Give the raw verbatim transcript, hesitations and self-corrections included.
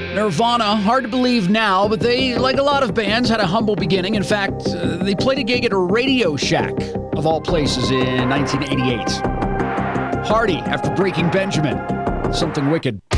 Nirvana, hard to believe now, but they, like a lot of bands, had a humble beginning. In fact, uh, they played a gig at a Radio Shack, of all places, in nineteen eighty-eight. Hardy, after Breaking Benjamin, Something Wicked.